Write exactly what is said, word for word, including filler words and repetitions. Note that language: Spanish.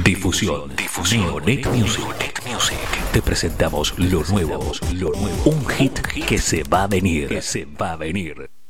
Difusión. Difusión. Neonet Music. Neonet Music. Te presentamos lo nuevo. Lo nuevo. Un hit que se va a venir. Que se va a venir.